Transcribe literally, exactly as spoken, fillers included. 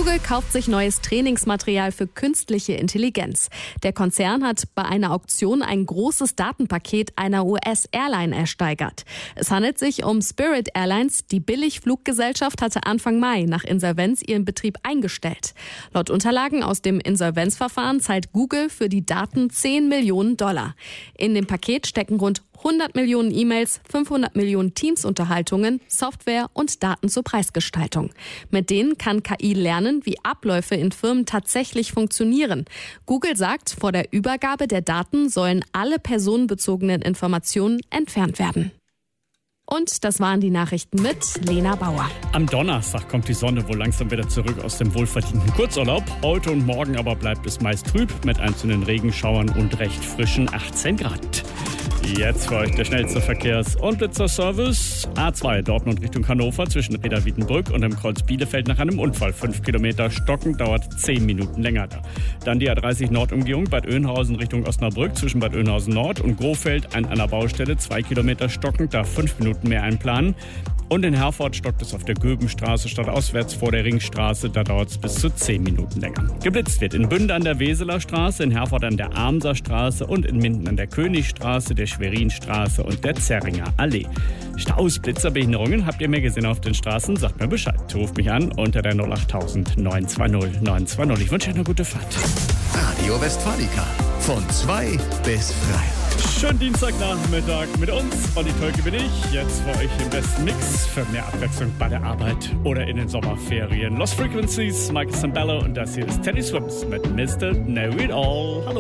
Google kauft sich neues Trainingsmaterial für künstliche Intelligenz. Der Konzern hat bei einer Auktion ein großes Datenpaket einer U S-Airline ersteigert. Es handelt sich um Spirit Airlines. Die Billigfluggesellschaft hatte Anfang Mai nach Insolvenz ihren Betrieb eingestellt. Laut Unterlagen aus dem Insolvenzverfahren zahlt Google für die Daten zehn Millionen Dollar. In dem Paket stecken rund hundert Millionen E-Mails, fünfhundert Millionen Teams-Unterhaltungen, Software und Daten zur Preisgestaltung. Mit denen kann K I lernen, wie Abläufe in Firmen tatsächlich funktionieren. Google sagt, vor der Übergabe der Daten sollen alle personenbezogenen Informationen entfernt werden. Und das waren die Nachrichten mit Lena Bauer. Am Donnerstag kommt die Sonne wohl langsam wieder zurück aus dem wohlverdienten Kurzurlaub. Heute und morgen aber bleibt es meist trüb mit einzelnen Regenschauern und recht frischen achtzehn Grad. Jetzt für euch der schnellste Verkehrs- und Blitzerservice. A zwei Dortmund Richtung Hannover zwischen Reda-Wiedenbrück und dem Kreuz Bielefeld nach einem Unfall. Fünf Kilometer stocken, dauert zehn Minuten länger da. Dann die A dreißig Nordumgehung Bad Oeynhausen Richtung Osnabrück zwischen Bad Oeynhausen Nord und Grofeld an einer Baustelle. Zwei Kilometer stocken, da fünf Minuten mehr einplanen. Und in Herford stockt es auf der Göbenstraße stadtauswärts vor der Ringstraße. Da dauert es bis zu zehn Minuten länger. Geblitzt wird in Bünde an der Weseler Straße, in Herford an der Armser Straße und in Minden an der Königstraße, der Schwerinstraße und der Zerringer Allee. Staus, Blitzerbehinderungen habt ihr mehr gesehen auf den Straßen? Sagt mir Bescheid. Ruft mich an unter der null acht null null neun zwei null neun zwei null. Ich wünsche euch eine gute Fahrt. Radio Westfalica von zwei bis drei. Schönen Dienstagnachmittag mit uns. Olli Tölke bin ich. Jetzt für euch im besten Mix für mehr Abwechslung bei der Arbeit oder in den Sommerferien. Lost Frequencies, Michael Sambello und das hier ist Teddy Swims mit Mister Know It All. Hallo.